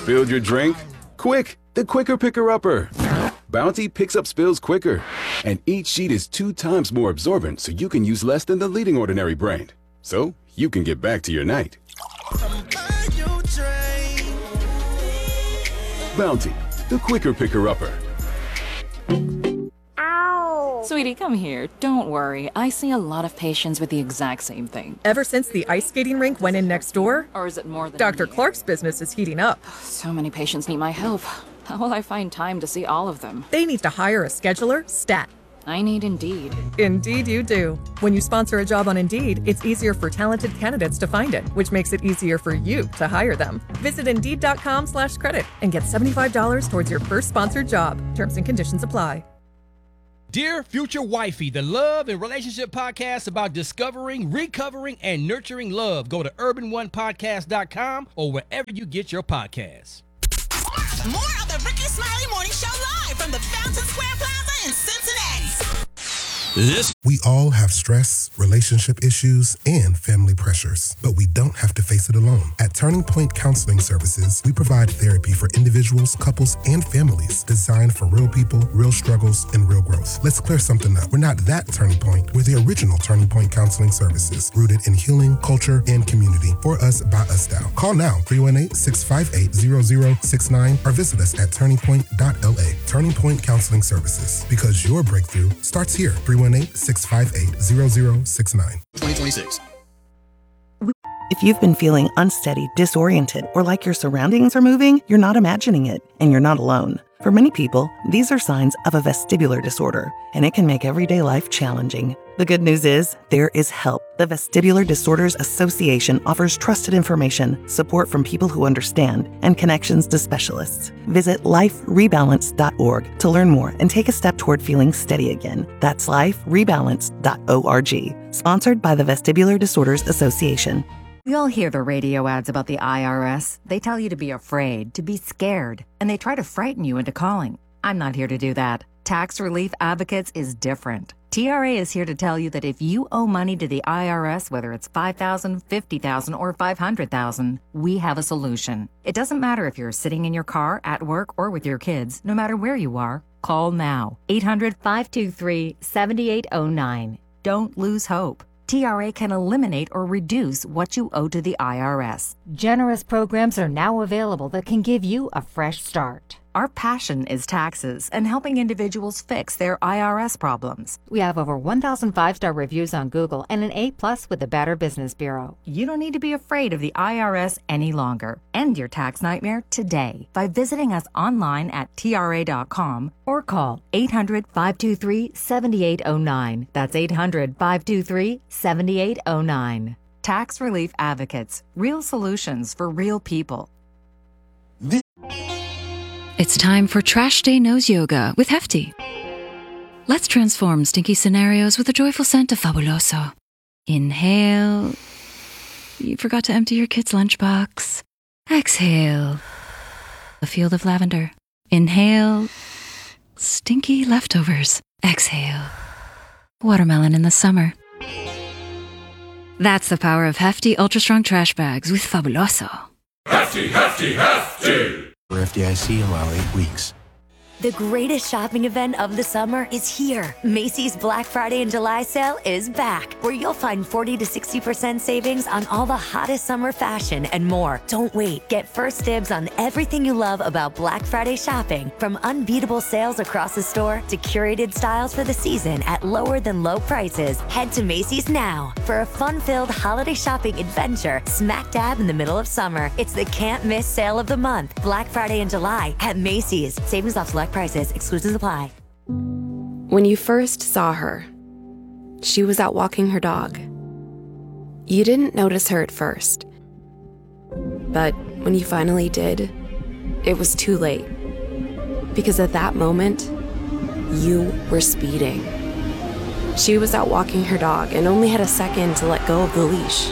Spilled your drink? Quick, the quicker picker-upper. Bounty picks up spills quicker, and each sheet is 2 times more absorbent, so you can use less than the leading ordinary brand. So you can get back to your night. Bounty, the quicker picker-upper. Sweetie, come here. Don't worry. I see a lot of patients with the exact same thing. Ever since the ice skating rink went in next door? Or is it more than Dr. Clark's business is heating up. So many patients need my help. How will I find time to see all of them? They need to hire a scheduler, stat. I need Indeed. Indeed you do. When you sponsor a job on Indeed, it's easier for talented candidates to find it, which makes it easier for you to hire them. Visit Indeed.com/credit and get $75 towards your first sponsored job. Terms and conditions apply. Dear Future Wifey, the love and relationship podcast about discovering, recovering, and nurturing love. Go to urban1podcast.com or wherever you get your podcasts. More of the Ricky Smiley Morning Show live from the Fountain Square Plaza in Cincinnati. We all have stress, relationship issues, and family pressures, but we don't have to face it alone. At Turning Point Counseling Services, we provide therapy for individuals, couples, and families designed for real people, real struggles, and real growth. Let's clear something up. We're not that Turning Point. We're the original Turning Point Counseling Services, rooted in healing, culture, and community. For us, by us style. Call now, 318-658-0069, or visit us at turningpoint.la. Turning Point Counseling Services, because your breakthrough starts here. 318-658-0069. 2026. If you've been feeling unsteady, disoriented, or like your surroundings are moving, you're not imagining it, and you're not alone. For many people, these are signs of a vestibular disorder, and it can make everyday life challenging. The good news is, there is help. The Vestibular Disorders Association offers trusted information, support from people who understand, and connections to specialists. Visit liferebalance.org to learn more and take a step toward feeling steady again. That's liferebalance.org. Sponsored by the Vestibular Disorders Association. We all hear the radio ads about the IRS. They tell you to be afraid, to be scared, and they try to frighten you into calling. I'm not here to do that. Tax Relief Advocates is different. TRA is here to tell you that if you owe money to the IRS, whether it's $5,000, $50,000, or $500,000, we have a solution. It doesn't matter if you're sitting in your car, at work, or with your kids. No matter where you are, call now. 800-523-7809. Don't lose hope. TRA can eliminate or reduce what you owe to the IRS. Generous programs are now available that can give you a fresh start. Our passion is taxes and helping individuals fix their IRS problems. We have over 1,000 5-star reviews on Google and an A+ with the Better Business Bureau. You don't need to be afraid of the IRS any longer. End your tax nightmare today by visiting us online at TRA.com or call 800-523-7809. That's 800-523-7809. Tax Relief Advocates. Real solutions for real people. It's time for Trash Day Nose Yoga with Hefty. Let's transform stinky scenarios with a joyful scent of Fabuloso. Inhale. You forgot to empty your kid's lunchbox. Exhale. A field of lavender. Inhale. Stinky leftovers. Exhale. Watermelon in the summer. That's the power of Hefty Ultra Strong Trash Bags with Fabuloso. Hefty, hefty, hefty! For FDIC, allow 8 weeks. The greatest shopping event of the summer is here. Macy's Black Friday and July sale is back, where you'll find 40 to 60% savings on all the hottest summer fashion and more. Don't wait. Get first dibs on everything you love about Black Friday shopping, from unbeatable sales across the store to curated styles for the season at lower than low prices. Head to Macy's now for a fun-filled holiday shopping adventure smack dab in the middle of summer. It's the can't-miss sale of the month. Black Friday and July at Macy's. Savings off select prices. Exclusions apply. When you first saw her, she was out walking her dog. You didn't notice her at first. But when you finally did, it was too late. Because at that moment, you were speeding. She was out walking her dog and only had a second to let go of the leash.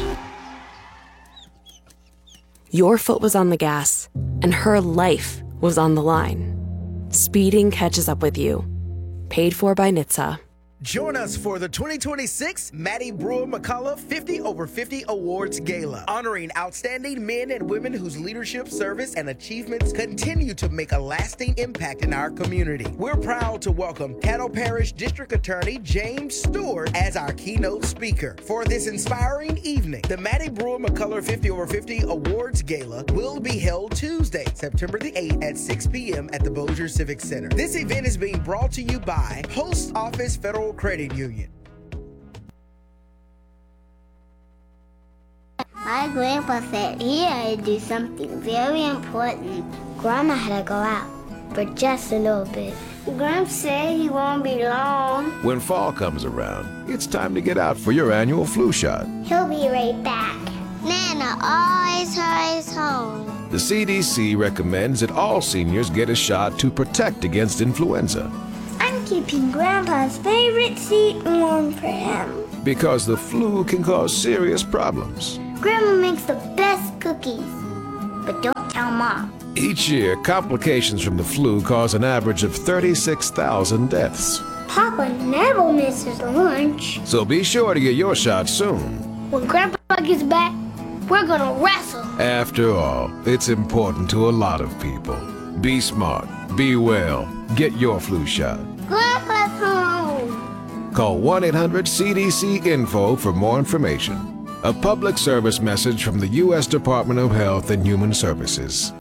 Your foot was on the gas, and her life was on the line. Speeding catches up with you. Paid for by NHTSA. Join us for the 2026 Maddie Brewer McCullough 50 Over 50 Awards Gala, honoring outstanding men and women whose leadership, service, and achievements continue to make a lasting impact in our community. We're proud to welcome Caddo Parish District Attorney James Stewart as our keynote speaker. For this inspiring evening, the Maddie Brewer McCullough 50 Over 50 Awards Gala will be held Tuesday, September the 8th at 6 p.m. at the Bossier Civic Center. This event is being brought to you by Post Office Federal Credit Union. My grandpa said he had to do something very important. Grandma had to go out for just a little bit. Grandpa said he won't be long. When fall comes around, it's time to get out for your annual flu shot. He'll be right back. Nana always hurries home. The CDC recommends that all seniors get a shot to protect against influenza. I'm keeping Grandpa's favorite seat warm for him. Because the flu can cause serious problems. Grandma makes the best cookies. But don't tell Mom. Each year, complications from the flu cause an average of 36,000 deaths. Papa never misses lunch. So be sure to get your shot soon. When Grandpa gets back, we're gonna wrestle. After all, it's important to a lot of people. Be smart, be well, get your flu shot. Grandpa's home. Call 1-800-CDC-INFO for more information. A public service message from the U.S. Department of Health and Human Services.